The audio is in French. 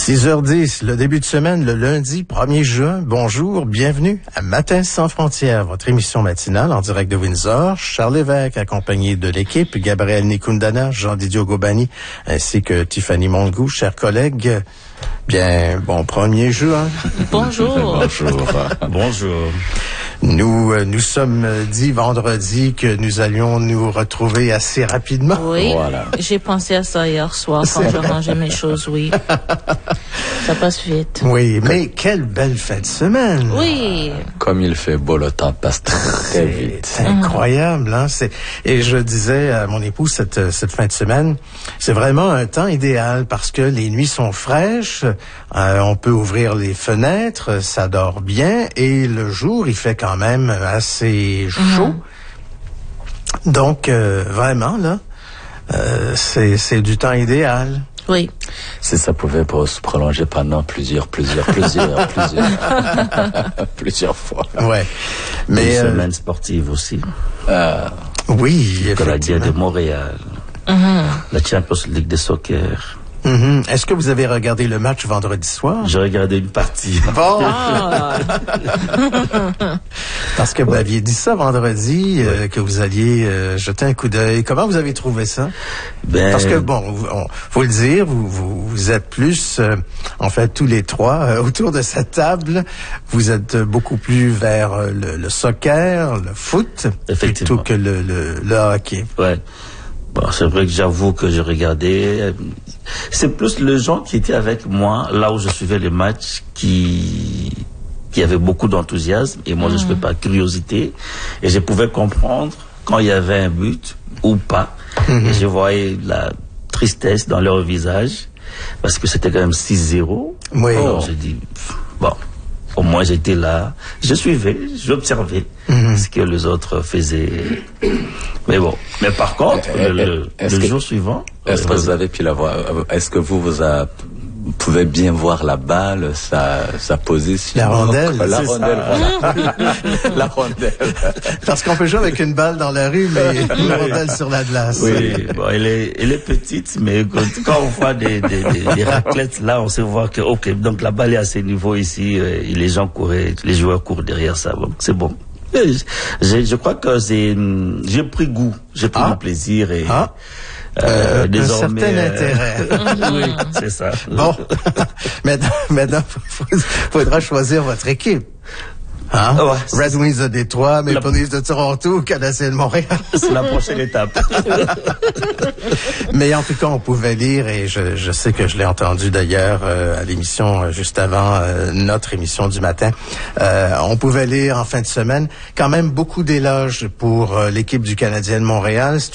6h10, le début de semaine, le lundi 1er juin. Bonjour, bienvenue à Matin sans frontières, votre émission matinale en direct de Windsor. Charles Lévesque, accompagné de l'équipe, Gabriel Nikundana, Jean-Didier Gobani, ainsi que Tiffany Mongout, chers collègues. Bien, bon 1er juin. Bonjour. Bonjour. Bonjour. Nous sommes dit vendredi que nous allions nous retrouver assez rapidement. Oui, Voilà. j'ai pensé à ça hier soir quand je rangeais mes choses, oui. Ça passe vite. Oui, mais quelle belle fin de semaine. Oui. Comme il fait beau, le temps passe très vite. C'est incroyable, hein. Et je disais à mon épouse cette fin de semaine, c'est vraiment un temps idéal parce que les nuits sont fraîches, on peut ouvrir les fenêtres, ça dort bien, et le jour, il fait quand même assez chaud. Donc, vraiment, là, c'est du temps idéal. Oui. Si ça pouvait se prolonger pendant plusieurs fois. Ouais. Mais une semaine sportive aussi. oui, Le Canadien effectivement. de Montréal. La Champions League de soccer. Est-ce que vous avez regardé le match vendredi soir? J'ai regardé une partie. Bon! Ah. Parce que vous aviez dit ça vendredi, que vous alliez jeter un coup d'œil. Comment vous avez trouvé ça? Parce que, bon, faut le dire, vous êtes plus, en fait, tous les trois, autour de cette table, vous êtes beaucoup plus vers le soccer, le foot, plutôt que le hockey. Ouais. Bon, c'est vrai que j'avoue que je regardais. C'est plus les gens qui étaient avec moi, là où je suivais les matchs, qui avaient beaucoup d'enthousiasme, et moi je suivais par curiosité, et je pouvais comprendre quand il y avait un but ou pas, et je voyais la tristesse dans leur visage, parce que c'était quand même 6-0. Oui. Alors j'ai dit, bon, au moins j'étais là, je suivais, j'observais ce que les autres faisaient. Mais bon, mais par contre, le jour suivant... Est-ce que vous avez pu la voir? Est-ce que vous pouvez bien voir la balle, sa position? La rondelle. La rondelle, voilà. La rondelle. Parce qu'on peut jouer avec une balle dans la rue, mais une rondelle sur la glace. Oui, bon, elle est petite, mais quand on voit des raclettes, là, on sait voir que, ok, donc la balle est à ce niveau ici, les joueurs courent derrière ça, bon, c'est bon. Je crois que j'ai pris goût, du plaisir et désormais, un certain intérêt. Oui, c'est ça. Bon, maintenant, faudra choisir votre équipe. Hein? Ouais, Red Wings de Détroit, Maple Leafs de Toronto, Canadiens de Montréal. C'est la prochaine étape. Mais en tout cas, on pouvait lire, et je sais que je l'ai entendu d'ailleurs à l'émission juste avant notre émission du matin, on pouvait lire en fin de semaine quand même beaucoup d'éloges pour l'équipe du Canadien de Montréal.